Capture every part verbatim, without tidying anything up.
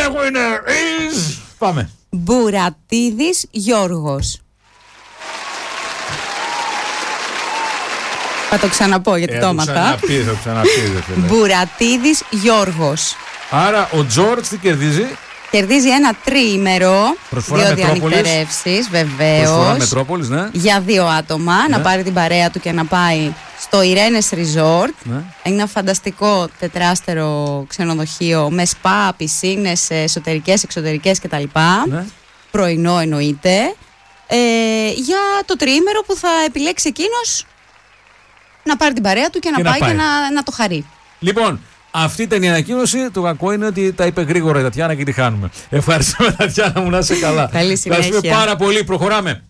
λέγω είναι is... Πάμε. Μπουρατίδης Γιώργος. Θα το ξαναπώ γιατί ε, το έμαθα. Θα το ξαναπεί. Μπουρατίδης Γιώργος. Άρα ο Τζόρτζ τι κερδίζει? Κερδίζει ένα τριήμερο. Προσφορά δύο Μετρόπολης. διανυκτερεύσεις, βεβαίως. Προσφορά Μετρόπολης, ναι. Για δύο άτομα, ναι. να πάρει την παρέα του και να πάει στο Ιρένες Resort. Ναι. Ένα φανταστικό τετράστερο ξενοδοχείο με σπα, πισίνες, εσωτερικές, εξωτερικές κτλ. Ναι. Πρωινό εννοείται. Ε, για το τριήμερο που θα επιλέξει εκείνος να πάρει την παρέα του και, και να πάει, πάει και να, να το χαρεί. Λοιπόν, αυτή ήταν η ανακοίνωση. Το κακό είναι ότι τα είπε γρήγορα η Τατιάνα και τη χάνουμε. Ευχαριστούμε, Τατιάνα μου, να είσαι καλά. Καλή συνέχεια. Ευχαριστούμε πάρα πολύ. Προχωράμε.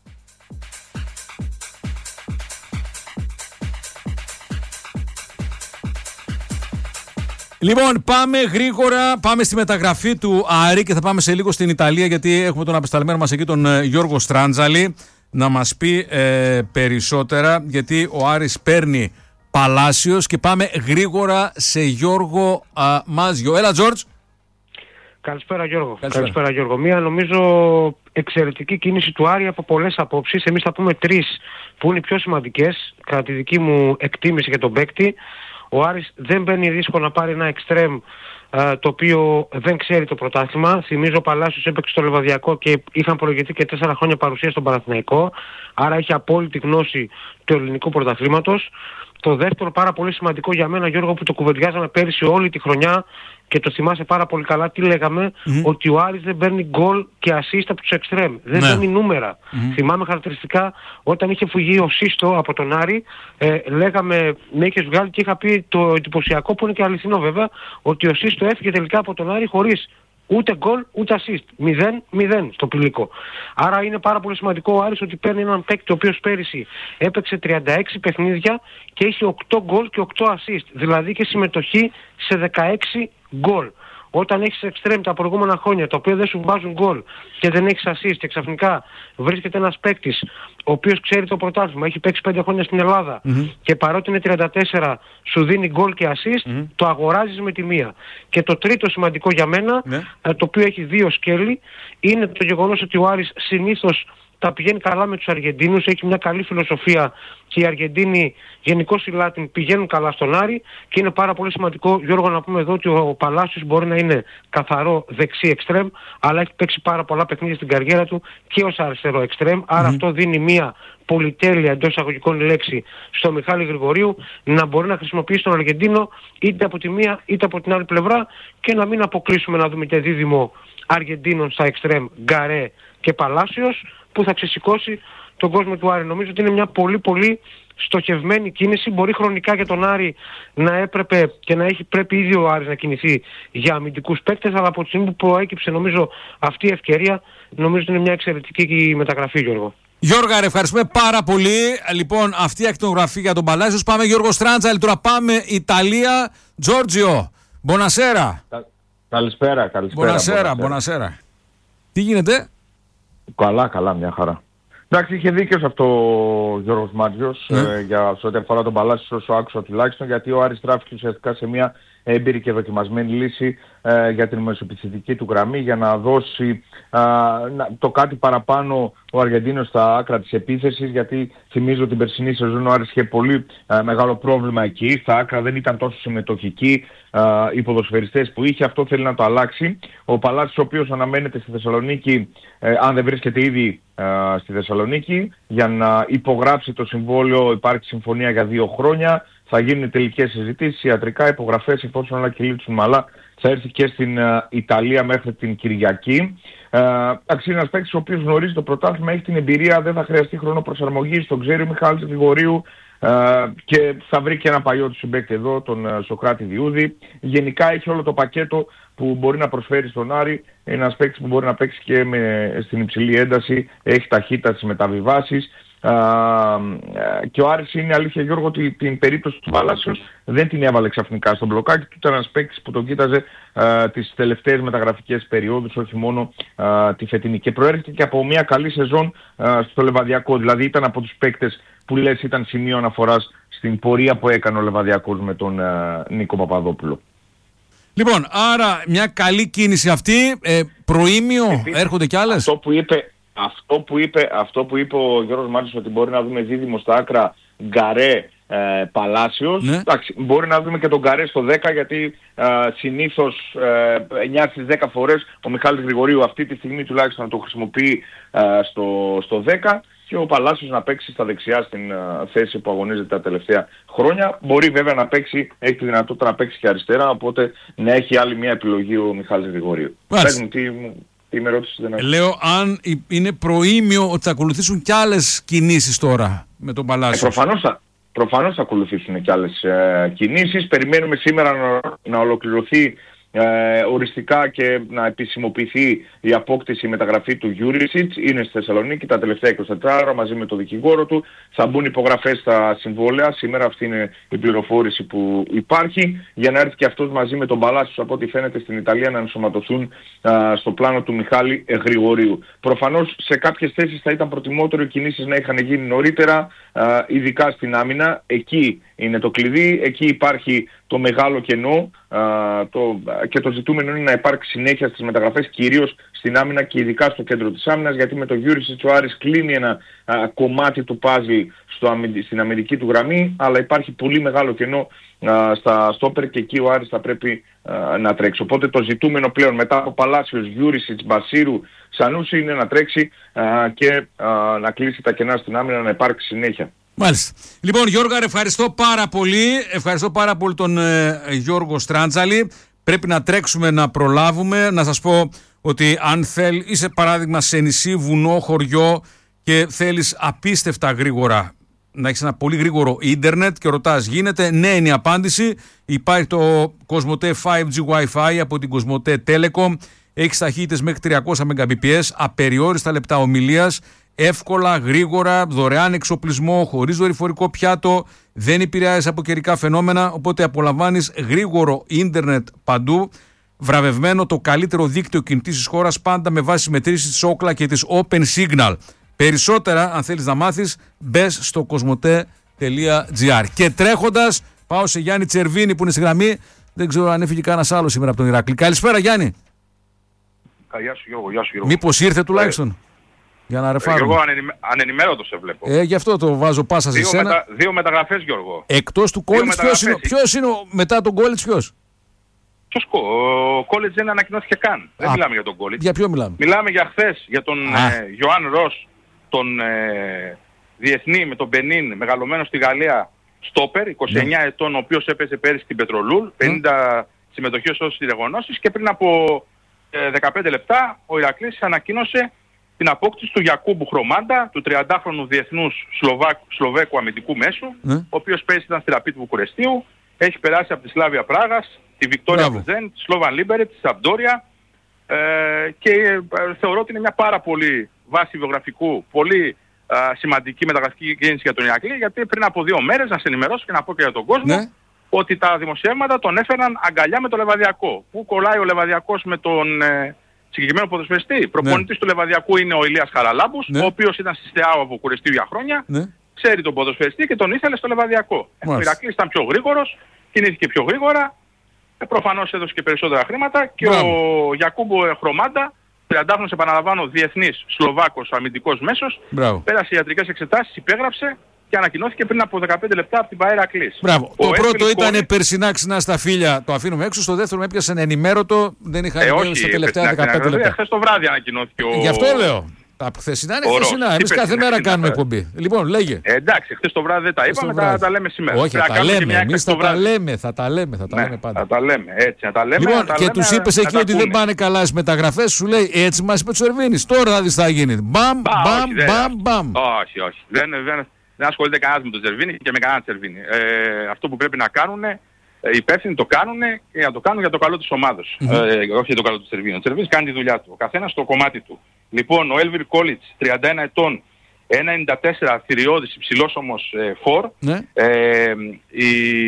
Λοιπόν, πάμε γρήγορα, πάμε στη μεταγραφή του Άρη και θα πάμε σε λίγο στην Ιταλία, γιατί έχουμε τον απεσταλμένο μας εκεί, τον Γιώργο Στράντζαλη, να μας πει ε, περισσότερα, γιατί ο Άρης παίρνει Παλάσιος και πάμε γρήγορα σε Γιώργο α, Μάζιο. Έλα, Τζόρτζ. Καλησπέρα, Γιώργο. Καλησπέρα. Καλησπέρα, Γιώργο. Μία νομίζω εξαιρετική κίνηση του Άρη από πολλές απόψεις. Εμείς θα πούμε τρεις που είναι οι πιο σημαντικές, κατά τη δική μου εκτίμηση για τον παίκτη. Ο Άρης δεν μπαίνει ρίσκο να πάρει ένα εξτρέμ το οποίο δεν ξέρει το πρωτάθλημα. Θυμίζω ο Παλάσιος έπαιξε στο Λεβαδιακό και είχαν προηγηθεί και τέσσερα χρόνια παρουσία στον Παναθηναϊκό. Άρα έχει απόλυτη γνώση του ελληνικού πρωταθλήματος. Το δεύτερο πάρα πολύ σημαντικό για μένα, Γιώργο, που το κουβεντιάζαμε πέρυσι όλη τη χρονιά και το θυμάσαι πάρα πολύ καλά, τι λέγαμε, mm-hmm. ότι ο Άρης δεν παίρνει γκολ και assist από τους εξτρέμ. Δεν παίρνει ναι. νούμερα. Mm-hmm. Θυμάμαι χαρακτηριστικά όταν είχε φυγεί ο Σύστο από τον Άρη, ε, λέγαμε, με είχες βγάλει και είχα πει το εντυπωσιακό, που είναι και αληθινό βέβαια, ότι ο Σύστο έφυγε τελικά από τον Άρη χωρίς ούτε γκολ ούτε assist. Μηδέν, μηδέν στο πηλικό. Άρα είναι πάρα πολύ σημαντικό ο Άρης ότι παίρνει έναν παίκτη ο οποίος πέρυσι έπαιξε τριάντα έξι παιχνίδια και είχε οκτώ γκολ και οκτώ assist. Δηλαδή και συμμετοχή σε δεκαέξι γκολ. Όταν έχεις εξτρέμ τα προηγούμενα χρόνια, τα οποία δεν σου βάζουν γκολ και δεν έχεις assist και ξαφνικά βρίσκεται ένας παίκτης ο οποίος ξέρει το πρωτάθλημα, έχει παίξει πέντε χρόνια στην Ελλάδα mm-hmm. και παρότι είναι τριάντα τέσσερα σου δίνει γκολ και assist, mm-hmm. το αγοράζεις με τη μία. Και το τρίτο σημαντικό για μένα, mm-hmm. το οποίο έχει δύο σκέλη, είναι το γεγονός ότι ο Άρης συνήθως τα πηγαίνει καλά με τους Αργεντίνους, έχει μια καλή φιλοσοφία και οι Αργεντίνοι, γενικώς οι Λάτιν, πηγαίνουν καλά στον Άρη και είναι πάρα πολύ σημαντικό, Γιώργο, να πούμε εδώ ότι ο Παλάσιος μπορεί να είναι καθαρό δεξί εξτρέμ, αλλά έχει παίξει πάρα πολλά παιχνίδια στην καριέρα του και ως αριστερό εξτρέμ, άρα mm-hmm. αυτό δίνει μια πολυτέλεια εντός εισαγωγικών λέξη στο Μιχάλη Γρηγορίου να μπορεί να χρησιμοποιήσει τον Αργεντίνο είτε από τη μία είτε από την άλλη πλευρά και να μην αποκλείσουμε να δούμε και δίδυμο Αργεντίνων στα εξτρέμ, Γκαρέ και Παλάσιος, που θα ξεσηκώσει τον κόσμο του Άρη. Νομίζω ότι είναι μια πολύ πολύ στοχευμένη κίνηση. Μπορεί χρονικά για τον Άρη να έπρεπε και να έχει πρέπει ήδη ο Άρης να κινηθεί για αμυντικούς παίκτες, αλλά από τη στιγμή που προέκυψε νομίζω αυτή η ευκαιρία, νομίζω ότι είναι μια εξαιρετική μεταγραφή, Γιώργο. Γιώργα, ευχαριστούμε πάρα πολύ. Λοιπόν, αυτή η ακτινογραφή για τον Παλάσιος. Πάμε Γιώργο Στράντζαλη, τώρα πάμε Ιταλία. Τζόρτζιο, μπονασέρα. Καλησπέρα, καλησπέρα. Μπονασέρα, μπονασέρα. Τι γίνεται? Καλά, καλά, μια χαρά. Εντάξει, είχε δίκιο σε αυτό ο Γιώργος Μάτζιος ναι. ε, για σε ό,τι αφορά τον Παλάσιο, όσο άκουσα τουλάχιστον, γιατί ο Άρης τράφηκε ουσιαστικά σε μια έμπειρη και δοκιμασμένη λύση ε, για την μεσοπιθετική του γραμμή, για να δώσει ε, να, το κάτι παραπάνω ο Αργεντίνος στα άκρα της επίθεσης, γιατί θυμίζω την περσινή σεζόν ο Άρης είχε πολύ ε, μεγάλο πρόβλημα εκεί, στα άκρα δεν ήταν τόσο συμμετοχικοί ε, οι ποδοσφαιριστές που είχε, αυτό θέλει να το αλλάξει. Ο Παλάσιος, ο οποίος αναμένεται στη Θεσσαλονίκη, ε, αν δεν βρίσκεται ήδη ε, στη Θεσσαλονίκη, για να υπογράψει το συμβόλαιο, υπάρχει συμφωνία για δύο χρόνια. Θα γίνουν τελικές συζητήσεις, ιατρικά, υπογραφές, εφόσον όλα κυλήσουν μαλά, θα έρθει και στην uh, Ιταλία μέχρι την Κυριακή. Uh, αξίζει ένας παίκτης ο οποίος γνωρίζει το πρωτάθλημα, έχει την εμπειρία, δεν θα χρειαστεί χρόνο προσαρμογής, τον ξέρει ο Μιχάλης Γρηγορίου uh, και θα βρει και ένα παλιό του συμπαίκτη εδώ, τον uh, Σοκράτη Διούδη. Γενικά έχει όλο το πακέτο που μπορεί να προσφέρει στον Άρη, ένας παίκτης που μπορεί να παίξει και με, στην υψηλή ένταση, έχει ταχύτητα στις μεταβιβάσεις. Uh, και ο Άρης, είναι αλήθεια, Γιώργο, ότι την περίπτωση του Παλάσιος δεν την έβαλε ξαφνικά στον μπλοκάκι του. Ήταν ένας παίκτης που τον κοίταζε uh, τις τελευταίες μεταγραφικές περιόδους, όχι μόνο uh, τη φετινή, και προέρχεται και από μια καλή σεζόν uh, στο Λεβαδιακό. Δηλαδή ήταν από τους παίκτες που λες ήταν σημείο αναφοράς στην πορεία που έκανε ο Λεβαδιακός με τον uh, Νίκο Παπαδόπουλο. Λοιπόν, άρα μια καλή κίνηση αυτή, ε, προήμιο, Επίσης, έρχονται κι άλλες. Αυτό που είπε, αυτό που είπε, αυτό που είπε ο Γιώργος Μάτσος, ότι μπορεί να δούμε δίδυμο στα άκρα Γκαρέ ε, Παλάσιος. Ναι. Εντάξει, μπορεί να δούμε και τον Γκαρέ στο δέκα, γιατί ε, συνήθως ε, εννιά στις δέκα φορές ο Μιχάλης Γρηγορίου αυτή τη στιγμή τουλάχιστον το χρησιμοποιεί ε, στο, στο δέκα, και ο Παλάσιος να παίξει στα δεξιά στην uh, θέση που αγωνίζεται τα τελευταία χρόνια. Μπορεί βέβαια να παίξει, έχει τη δυνατότητα να παίξει και αριστερά, οπότε να έχει άλλη μια επιλογή ο Μιχάλης Γρηγορίου. Πες μου, τι, τι με ρώτησες, δεν έχω. Λέω αν είναι προήμιο ότι θα ακολουθήσουν κι άλλες κινήσεις τώρα με τον Παλάσιο. Ε, προφανώς, θα, προφανώς θα ακολουθήσουν κι άλλες ε, κινήσεις. Περιμένουμε σήμερα να, να ολοκληρωθεί Ε, οριστικά και να επισημοποιηθεί η απόκτηση, η μεταγραφή του Γιούρισιτς. Είναι στη Θεσσαλονίκη τα τελευταία είκοσι τέσσερις ώρα μαζί με το δικηγόρο του. Θα μπουν υπογραφές στα συμβόλαια. Σήμερα αυτή είναι η πληροφόρηση που υπάρχει, για να έρθει και αυτός μαζί με τον Παλάσιο, από ό,τι φαίνεται στην Ιταλία, να ενσωματωθούν α, στο πλάνο του Μιχάλη Γρηγορίου. Προφανώς σε κάποιες θέσεις θα ήταν προτιμότερο οι κινήσεις να είχαν γίνει νωρίτερα, α, ειδικά στην άμυνα. Εκεί είναι το κλειδί, εκεί υπάρχει το μεγάλο κενό, α, το, και το ζητούμενο είναι να υπάρξει συνέχεια στις μεταγραφές, κυρίως στην άμυνα και ειδικά στο κέντρο της άμυνας, γιατί με το Γιούρισιτς ο Άρης κλείνει ένα α, κομμάτι του πάζλ στο, στην αμυντική του γραμμή, αλλά υπάρχει πολύ μεγάλο κενό α, στα στόπερ, και εκεί ο Άρης θα πρέπει α, να τρέξει. Οπότε το ζητούμενο πλέον μετά από Παλάσιος, Γιούρισιτς, Μπασίρου, Σανούσι είναι να τρέξει α, και α, να κλείσει τα κενά στην άμυνα, να υπάρξει συνέχεια. Μάλιστα. Λοιπόν, Γιώργο, ευχαριστώ πάρα πολύ. Ευχαριστώ πάρα πολύ τον ε, Γιώργο Στράντζαλη. Πρέπει να τρέξουμε να προλάβουμε. Να σας πω ότι αν θέλει, είσαι παράδειγμα σε νησί, βουνό, χωριό και θέλεις απίστευτα γρήγορα να έχεις ένα πολύ γρήγορο ίντερνετ και ρωτάς γίνεται, ναι είναι η απάντηση. Υπάρχει το Κοσμοτέ φάιβ τζι Wi-Fi από την Κοσμοτέ Telecom. Έχεις ταχύτητες μέχρι τριακόσια Mbps, απεριόριστα λεπτά ομιλίας, εύκολα, γρήγορα, δωρεάν εξοπλισμό, χωρίς δορυφορικό πιάτο, δεν επηρεάζει από καιρικά φαινόμενα, οπότε απολαμβάνεις γρήγορο ίντερνετ παντού, βραβευμένο το καλύτερο δίκτυο κινητής της χώρας, πάντα με βάση μετρήσεις της Ookla και της Open Signal. Περισσότερα, αν θέλεις να μάθεις, μπες στο κοσμοτέ τελεία τζι άρ. Και τρέχοντας, πάω σε Γιάννη Τσερβίνη που είναι στη γραμμή, δεν ξέρω αν έφυγε κανένας άλλος σήμερα από τον Ηράκλειο. Καλησπέρα, Γιάννη. Γεια σου Γιώργο, γεια σου Γιώργο. Μήπως ήρθε τουλάχιστον. Ε, για να ρεφάρουμε. Γιώργο, ανενημέ, ανενημέρωτο σε βλέπω. Ε, γι' αυτό το βάζω πάσα σε σένα. Μετα, δύο μεταγραφές, Γιώργο. Εκτός του Κόλιτς, ποιος είναι, ποιος είναι μετά τον Κόλιτς, ποιος? Ποιος κο, ο Κόλιτς δεν ανακοινώθηκε καν. Α, δεν μιλάμε για τον Κόλιτς. Για ποιο μιλάμε? Μιλάμε για χθες, για τον ε, Ιωάνν Ρος, τον ε, διεθνή με τον Μπενίν, μεγαλωμένο στη Γαλλία, στόπερ, είκοσι εννιά ναι. ετών, ο οποίος έπαιζε πέρυσι στην Πετρολούλ, πενήντα mm. συμμετοχές όσες διαγωνώσεις, και πριν από ε, δεκαπέντε λεπτά ο Ηρακλής ανακοίνωσε την απόκτηση του Γιακούμπου Χρωμάντα, του τριαντάχρονου διεθνούς Σλοβάκου, Σλοβέκου αμυντικού μέσου, mm. ο οποίος πέρυσι ήταν στη Ραπίτ Βουκουρεστίου, έχει περάσει από τη Σλάβια Πράγας, τη Βικτόρια Πλεζέν, τη Σλόβαν Λίμπερετ, τη Σαμπντόρια, ε, και ε, θεωρώ ότι είναι μια πάρα πολύ βάση βιογραφικού, πολύ ε, σημαντική μεταγραφική κίνηση για τον Ηρακλή, γιατί πριν από δύο μέρες, να σε ενημερώσω και να πω και για τον κόσμο, ναι. ότι τα δημοσιεύματα τον έφεραν αγκαλιά με το Λεβαδιακό. Πού κολλάει ο Λεβαδιακός με τον ε, συγκεκριμένο ποδοσφαιριστή? Προπονητής ναι. του Λεβαδιακού είναι ο Ηλίας Χαραλάμπους, ναι. ο οποίος ήταν στη Στεάου από Κουρεστίου για χρόνια, ναι. ξέρει τον ποδοσφαιριστή και τον ήθελε στο Λεβαδιακό. Ο Ηρακλής ήταν πιο γρήγορος, κινήθηκε πιο γρήγορα, ε, προφανώς έδωσε και περισσότερα χρήματα, και Μπράβο. ο Γιακούμπο Χρωμάντα, τριαντάχρονος επαναλαμβάνω, διεθνής Σλοβάκος αμυντικός μέσος, Μπράβο. πέρασε ιατρικές εξετάσεις, υπέγραψε και ανακοινώθηκε πριν από δεκαπέντε λεπτά από την ΠΑΕ Κλής. Μπράβο. Ο το πρώτο ήταν Κόρη... περσινά ξινά στα φίλια, το αφήνουμε έξω. Στο δεύτερο με έπιασε ενημέρωτο, δεν είχα ιδέα στα τελευταία δεκαπέντε λεπτά. Χθες το βράδυ ανακοινώθηκε ο... Γι' αυτό λέω. Τα χθεσινά είναι χθεσινά. Εμείς κάθε μέρα κάνουμε εκπομπή. Λοιπόν, λέγε. Ε, εντάξει, χθες το βράδυ δεν τα είπαμε, θα τα λέμε σήμερα. Όχι, θα τα λέμε. Εμείς θα τα λέμε, θα τα λέμε, θα τα λέμε πάντα. Θα τα λέμε, έτσι, θα τα λέμε. Λοιπόν, και τους είπες εκεί ότι δεν πάνε καλά στις μεταγραφές, σου λέει έτσι μας είπε ο Τσερβίνης. Τώρα θα δεις τι θα γίνει. Μπαμ, μπαμ, μπαμ, μπαμ. Όχι, όχι. Δεν ασχολείται κανένας με τον Τσερβίνη και με κανέναν Τσερβίνη. Ε, αυτό που πρέπει να κάνουν, ε, οι υπεύθυνοι το κάνουν και να το κάνουν για το καλό της ομάδας. Mm-hmm. Ε, όχι για το καλό του Τσερβίνη. Ο Τσερβίνης κάνει τη δουλειά του. Ο καθένας στο κομμάτι του. Λοιπόν, ο Έλβιρ Κόλιτς, τριάντα ένα ετών, ένα ενενήντα τέσσερα θηριώδης, υψηλός όμως ε, φορ. Mm-hmm. Ε, η,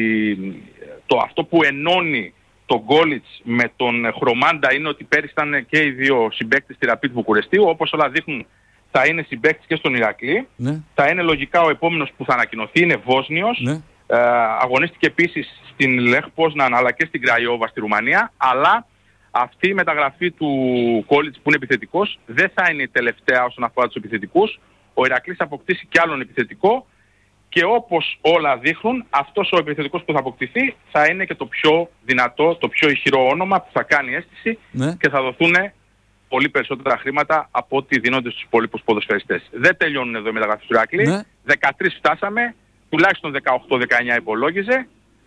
το, αυτό που ενώνει τον Κόλιτς με τον Χρωμάντα είναι ότι πέρυσι ήταν και οι δύο συμπαίκτες στη Ραπίτ Βουκουρεστίου, όπως όλα δείχνουν. Θα είναι συμπαίκτης και στον Ηρακλή. Ναι. Θα είναι λογικά ο επόμενος που θα ανακοινωθεί, είναι Βόσνιος. Ναι. Ε, αγωνίστηκε επίσης στην Λεχ Πόσναν αλλά και στην Κραϊόβα στη Ρουμανία, αλλά αυτή η μεταγραφή του Κόλιτς που είναι επιθετικός δεν θα είναι η τελευταία όσον αφορά τους επιθετικούς. Ο Ηρακλής θα αποκτήσει κι άλλον επιθετικό και όπως όλα δείχνουν, αυτός ο επιθετικός που θα αποκτηθεί θα είναι και το πιο δυνατό, το πιο ηχηρό όνομα που θα κάνει αίσθηση, ναι, και θα δοθούν πολύ περισσότερα χρήματα από ό,τι δίνονται στους υπόλοιπους ποδοσφαιριστές. Δεν τελειώνουν εδώ οι μεταγραφές του Ηρακλή. Ναι. δεκατρείς φτάσαμε, τουλάχιστον δεκαοκτώ δεκαεννιά υπολόγιζε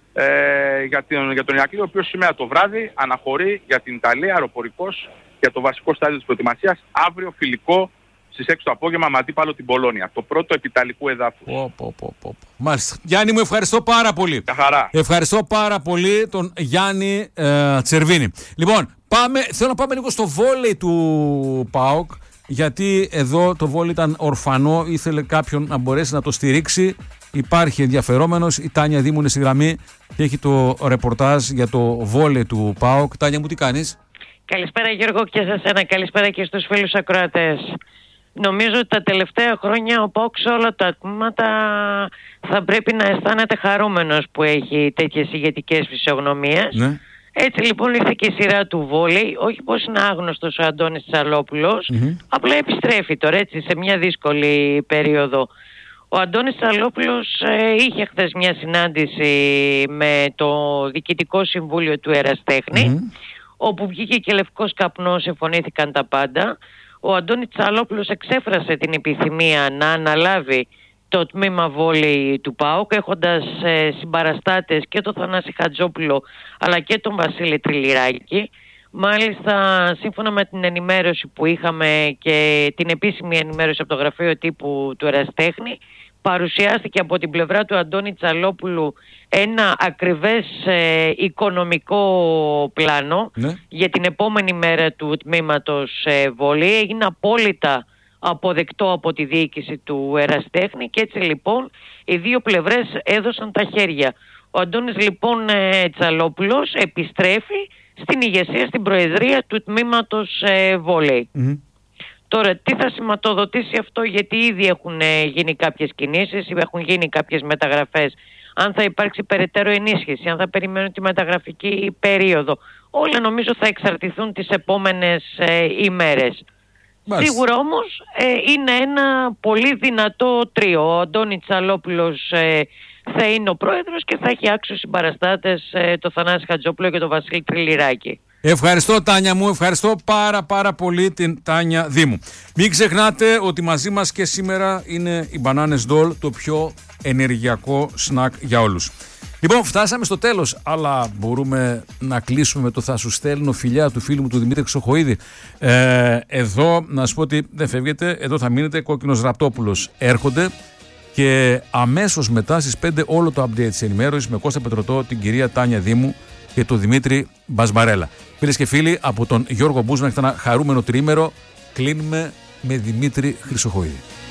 ε, για, τον, για τον Ηρακλή, ο οποίος σήμερα το βράδυ αναχωρεί για την Ιταλία αεροπορικός για το βασικό στάδιο της προετοιμασίας. Αύριο φιλικό στις έξι το απόγευμα με αντίπαλο την Πολόνια. Το πρώτο επιταλικού εδάφους. Πω, πω, πω, πω. Μάλιστα. Γιάννη μου, ευχαριστώ πάρα πολύ. Καθαρά. Ευχαριστώ πάρα πολύ τον Γιάννη ε, Τσερβίνη. Λοιπόν, πάμε, θέλω να πάμε λίγο στο βόλεϊ του ΠΑΟΚ, γιατί εδώ το βόλεϊ ήταν ορφανό, ήθελε κάποιον να μπορέσει να το στηρίξει. Υπάρχει ενδιαφερόμενος, η Τάνια Δήμου είναι στη γραμμή και έχει το ρεπορτάζ για το βόλεϊ του ΠΑΟΚ. Τάνια μου, τι κάνεις? Καλησπέρα Γιώργο και σε εσένα, καλησπέρα και στους φίλους ακροατές. Νομίζω ότι τα τελευταία χρόνια ο ΠΑΟΚ σε όλα τα τμήματα θα πρέπει να αισθάνεται χαρούμενος που έχει τέτοιες ηγετικές φυσιογνωμίες. Ναι. Έτσι λοιπόν ήρθε και η σειρά του βόλεϊ, όχι πως είναι άγνωστος ο Αντώνης Τσαλόπουλος, mm-hmm. απλά επιστρέφει τώρα έτσι σε μια δύσκολη περίοδο. Ο Αντώνης Τσαλόπουλος ε, είχε χθες μια συνάντηση με το Διοικητικό Συμβούλιο του Εραστέχνη, mm-hmm. όπου βγήκε και λευκός καπνός, συμφωνήθηκαν τα πάντα. Ο Αντώνης Τσαλόπουλος εξέφρασε την επιθυμία να αναλάβει το τμήμα βόλεϊ του ΠΑΟΚ, έχοντας ε, συμπαραστάτες και τον Θανάση Χατζόπουλο αλλά και τον Βασίλη Τριλιράκη. Μάλιστα, σύμφωνα με την ενημέρωση που είχαμε και την επίσημη ενημέρωση από το γραφείο τύπου του Εραστέχνη, παρουσιάστηκε από την πλευρά του Αντώνη Τσαλόπουλου ένα ακριβές ε, οικονομικό πλάνο, ναι, για την επόμενη μέρα του τμήματος ε, βόλεϊ. Έγινε απόλυτα αποδεκτό από τη διοίκηση του Εραστέχνη και έτσι λοιπόν οι δύο πλευρές έδωσαν τα χέρια. Ο Αντώνης λοιπόν ε, Τσαλόπουλος επιστρέφει στην ηγεσία, στην προεδρία του τμήματος ε, βόλεϊ. Mm-hmm. Τώρα, τι θα σηματοδοτήσει αυτό, γιατί ήδη έχουν γίνει κάποιες κινήσεις, έχουν γίνει κάποιες μεταγραφές, αν θα υπάρξει περαιτέρω ενίσχυση, αν θα περιμένουν τη μεταγραφική περίοδο. Όλα νομίζω θα εξαρτηθούν τις επόμενες ε, ημέρες. Μάλιστα. Σίγουρα όμως ε, είναι ένα πολύ δυνατό τρίο. Ο Αντώνης Τσαλόπουλος ε, θα είναι ο πρόεδρος και θα έχει άξιους συμπαραστάτες ε, το Θανάση Χατζόπουλο και το Βασίλη Τριλιράκη. Ευχαριστώ Τάνια μου, ευχαριστώ πάρα πάρα πολύ την Τάνια Δήμου. Μην ξεχνάτε ότι μαζί μας και σήμερα είναι οι Μπανάνες Ντόλ, το πιο ενεργειακό σνακ για όλους. Λοιπόν, φτάσαμε στο τέλος, αλλά μπορούμε να κλείσουμε με το θα σου στέλνω φιλιά του φίλου μου του Δημήτρη Ξοχοίδη. Ε, εδώ να σου πω ότι δεν φεύγετε, εδώ θα μείνετε. Κόκκινος Ραπτόπουλος έρχονται και αμέσως μετά στις πέντε όλο το update της ενημέρωσης με Κώστα Πετρωτό, την κυρία Τάνια Δήμου και τον Δημήτρη Μπασμπαρέλα. Φίλες και φίλοι, από τον Γιώργο Μπούσνα, έχετε ένα χαρούμενο τριήμερο. Κλείνουμε με Δημήτρη Χρυσοχοίδη.